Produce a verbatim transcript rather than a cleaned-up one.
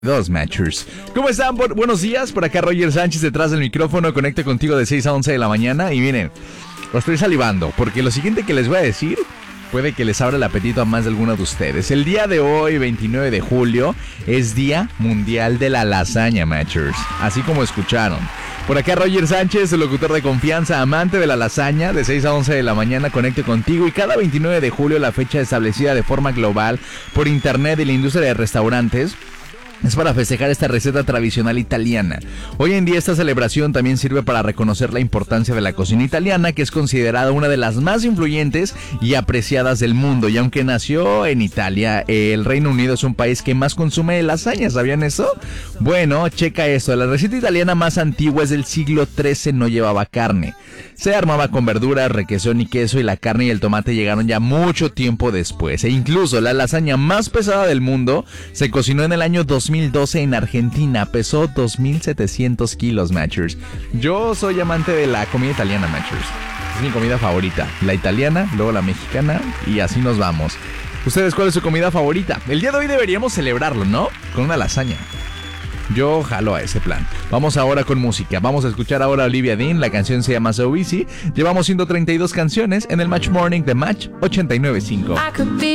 Dos Matchers. ¿Cómo están? Bu- buenos días, por acá Roger Sánchez detrás del micrófono, conecte contigo de seis a once de la mañana y miren, lo estoy salivando porque lo siguiente que les voy a decir puede que les abra el apetito a más de alguno de ustedes. El día de hoy, veintinueve de julio, es Día Mundial de la Lasaña, Matchers, así como escucharon. Por acá Roger Sánchez, el locutor de confianza, amante de la lasaña, de seis a once de la mañana conecte contigo y cada veintinueve de julio, la fecha establecida de forma global por internet y la industria de restaurantes, es para festejar esta receta tradicional italiana. Hoy en día esta celebración también sirve para reconocer la importancia de la cocina italiana, que es considerada una de las más influyentes y apreciadas del mundo. Y aunque nació en Italia, el Reino Unido es un país que más consume lasaña, ¿sabían eso? Bueno, checa esto, la receta italiana más antigua es del siglo trece, no llevaba carne. Se armaba con verduras, requesón y queso, y la carne y el tomate llegaron ya mucho tiempo después. E incluso la lasaña más pesada del mundo se cocinó en el año dos mil doce en Argentina. Pesó dos mil setecientos kilos, Matchers. Yo soy amante de la comida italiana, Matchers. Es mi comida favorita. La italiana, luego la mexicana y así nos vamos. ¿Ustedes cuál es su comida favorita? El día de hoy deberíamos celebrarlo, ¿no? Con una lasaña. Yo jalo a ese plan. Vamos ahora con música. Vamos a escuchar ahora a Olivia Dean. La canción se llama So Easy. Llevamos ciento treinta y dos canciones en el Match Morning de Match ochenta y nueve punto cinco.